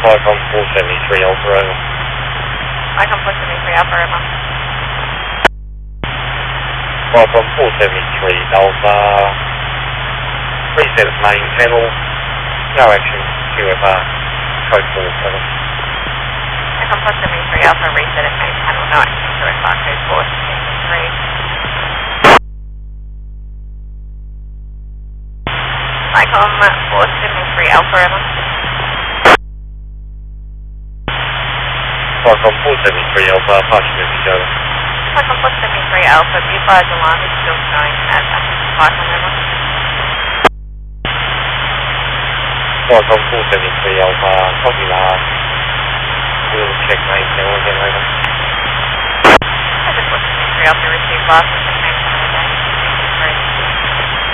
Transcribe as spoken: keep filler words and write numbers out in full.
Qualcomm four seventy-three Alpha over. Qualcomm four seventy-three Alpha over. Qualcomm four seventy-three Alpha. Reset main panel. No action. Q F R. Code four seven. Qualcomm four seventy-three Alpha, reset at main panel. No action. Q F R code four seventy-three. Qualcomm four seventy-three Alpha over. Qualcomm four seventy-three Alpha, partial message over. Qualcomm four seventy-three Alpha, be advised alarm is still showing at Qualcomm over. Qualcomm four seventy-three Alpha, copy last. We'll check main panel again later. Qualcomm four seventy-three Alpha, received last.